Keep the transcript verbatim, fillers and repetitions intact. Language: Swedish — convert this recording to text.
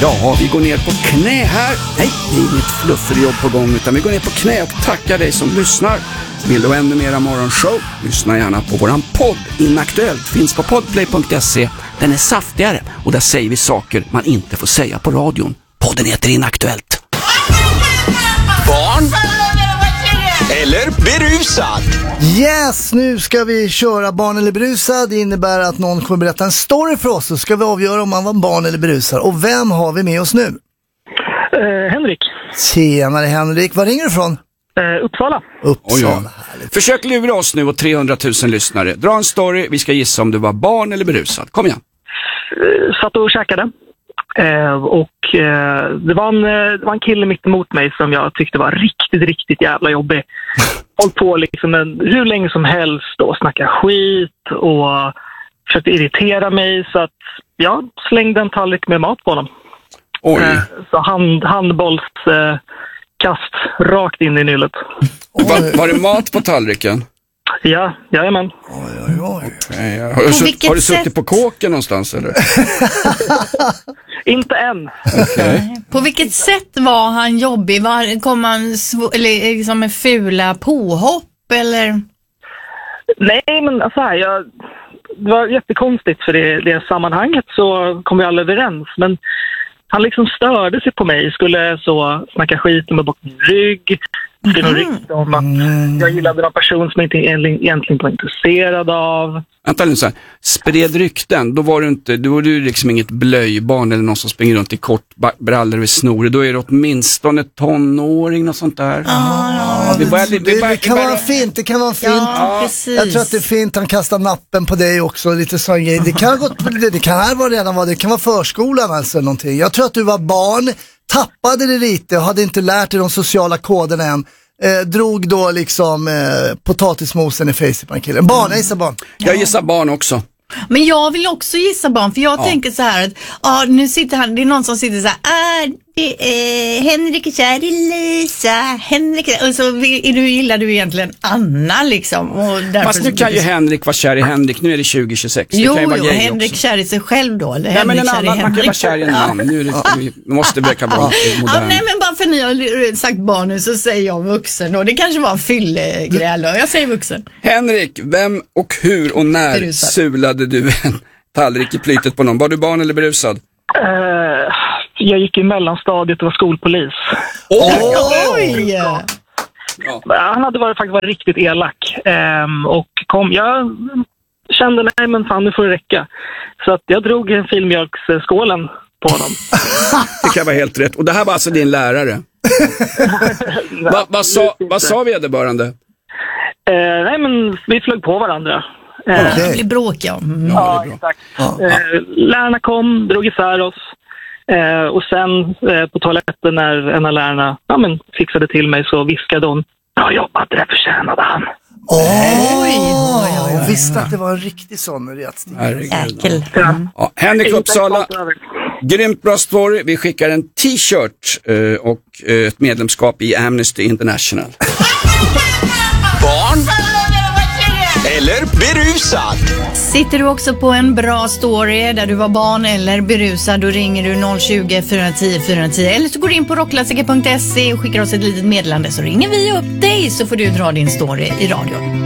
Ja, vi går ner på knä här. Nej, det är inget flufferjobb på gång, utan vi går ner på knä och tackar dig som lyssnar. Vill du ännu mera morgonshow? Lyssna gärna på våran podd Inaktuellt. Finns på podplay punkt se. Den är saftigare och där säger vi saker man inte får säga på radion. Podden heter Inaktuellt. Barn eller berusad? Yes, nu ska vi köra barn eller berusad. Det innebär att någon kommer berätta en story för oss. Så ska vi avgöra om man var barn eller berusad. Och vem har vi med oss nu? Uh, Henrik. Tjenare Henrik, var ringer du ifrån? Uh, Uppsala. Uppsala. Oh, ja. Försök lura oss nu och trehundratusen lyssnare. Dra en story, vi ska gissa om du var barn eller berusad. Kom igen. Uh, satt och käkade. Uh, och uh, det, var en, uh, det var en kille mitt emot mig som jag tyckte var riktigt, riktigt jävla jobbig. Håll på liksom en, hur länge som helst och snacka skit och försökte irritera mig, så att jag slängde en tallrik med mat på honom. Oj. Uh, så hand, handbolls... Uh, kast rakt in i nyllet. Var, var det mat på tallriken? Ja, jajamän. Oj, oj, oj. Okay, ja. Har du, sutt, har du suttit sätt? på kåken någonstans eller? Inte än. Okay. På vilket sätt var han jobbig? Var, kom han sv- eller, liksom med fula påhopp eller? Nej, men alltså här, jag, det var jättekonstigt för det, det sammanhanget så kom vi alla överens, men han liksom störde sig på mig, skulle så snacka skit med bort min rygg, skulle mm. rikta om att jag gillade någon person som jag inte egentligen var intresserad av. Vänta nu så här, spred rykten, då var du inte, då var du liksom inget blöjbarn eller någon som springer runt i kort brallor och snor. Då är det åtminstone tonåring och sånt där. Ah, ja, det, det, det, det, det kan vara fint, det kan vara fint. Ja, precis. Jag tror att det är fint, han kastar nappen på dig också, lite sån grej. Det kan ha gått, det, det kan här vara redan vad det kan vara förskolan alltså någonting. Jag tror att du var barn, tappade det lite och hade inte lärt dig de sociala koderna än. Eh, drog då liksom eh, potatismosen i facet på en killen. Barn, jag gissar barn. Jag gissar barn också. Men jag vill också gissa barn, för jag ja. tänker så här att ah, nu sitter han, det är någon som sitter så här, ah, det är Henrik är kär i Lisa, Henrik är, och så är du, gillar du egentligen Anna liksom. Och fast nu kan ju Henrik vara kär i Henrik, nu är det tjugo tjugosex. Jo, det kan ju jo vara Henrik också. Kär i sig själv då, eller nej, Henrik men en kär i annan, man kan vara kär i en man. Nu är det, vi måste bräcka barn ja, nej, men bara för ni har sagt barn nu så säger jag vuxen, och det kanske var en fyllegräl, och jag säger vuxen. Henrik, vem och hur och när berusad. Sulade du en tallrik i plytet på någon? Var du barn eller berusad? Uh, jag gick i mellanstadiet och var skolpolis. Oj! Oj. Ja. Han hade varit, faktiskt varit riktigt elak. Um, och kom, jag kände, nej men fan, nu får det räcka. Så att jag drog en filmjölksskålen på honom. Det kan vara helt rätt. Och det här var alltså din lärare? Va, vad, sa, vad sa vederbörande? Uh, nej men vi flög på varandra. Okay. Det blir bråk, ja. Mm. Ja, exakt. Ja, ja. Eh, lärarna kom, drog isär oss. Eh, och sen eh, på toaletten när en av lärarna ja, men, fixade till mig så viskade hon, bra jobbat, det förtjänade han. Oj! Oj, jag visste att det var en riktig sån reaktion. Jäkel. Mm. Ja, Henrik Uppsala, grymt bra story. Vi skickar en t-shirt eh, och eh, ett medlemskap i Amnesty International. Barn eller berusad? Sitter du också på en bra story där du var barn eller berusad, då ringer du noll tjugo, fyra tio, fyra tio, eller så går du in på rockklassiker punkt se och skickar oss ett litet meddelande, så ringer vi upp dig så får du dra din story i radion.